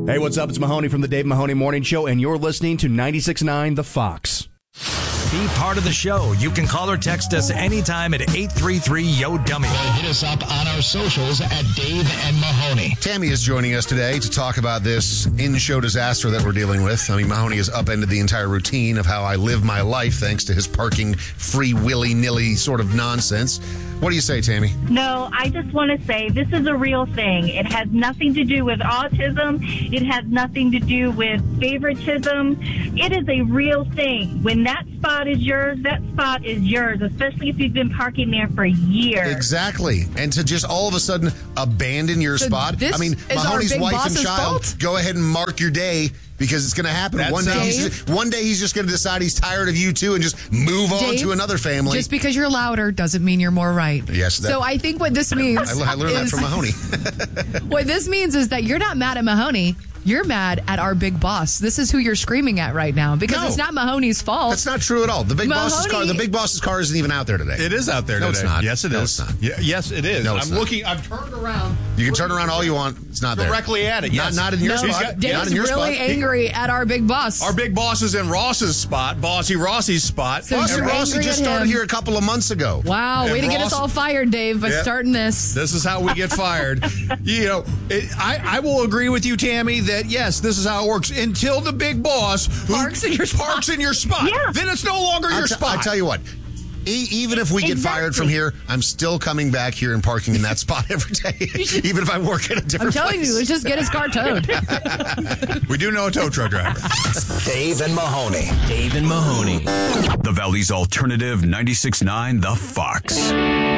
Hey, what's up? It's Mahoney from the Dave Mahoney Morning Show, and you're listening to 96.9 The Fox. Be part of the show. You can call or text us anytime at 833-YO-DUMMY. Hit us up on our socials at Dave and Mahoney. Tammy is joining us today to talk about this in-show disaster that we're dealing with. I mean, Mahoney has upended the entire routine of how I live my life thanks to his parking free willy-nilly sort of nonsense. What do you say, Tammy? No, I just want to say this is a real thing. It has nothing to do with autism. It has nothing to do with favoritism. It is a real thing. When that spot is yours, that spot is yours, especially if you've been parking there for years. Exactly. And to just all of a sudden abandon your spot. I mean, Mahoney's wife and child, go ahead and mark your day. Because it's going to happen. One day he's just going to decide he's tired of you too and just move on to another family. Just because you're louder doesn't mean you're more right. Yes. So I think what this means I learned that from Mahoney. What this means is that you're not mad at Mahoney. You're mad at our big boss. This is who you're screaming at right now because it's not Mahoney's fault. That's not true at all. The big boss's car isn't even out there today. It is out there today. No, it's not. Yes, it is. It's not. Yes, it is. No, it's not. Looking. I've turned around. You can turn around all you want. It's not there. Directly at it. Yes. Not in your spot. Dave's not in your really spot. angry at our big boss. Our big boss is in Ross's spot. Bossy Rossi's spot. So Bossy Rossi just started here a couple of months ago. Wow, way to get us all fired, Dave, by starting this. This is how we get fired. I will agree with you, Tammy, that yes, this is how it works until the big boss parks in your spot. Yeah. Then it's no longer your spot. I tell you what. Even if we get fired from here, I'm still coming back here and parking in that spot every day. Even if I work at a different place. I'm telling you, let's just get his car towed. We do know a tow truck driver. Dave and Mahoney. Dave and Mahoney. The Valley's alternative 96.9 The Fox.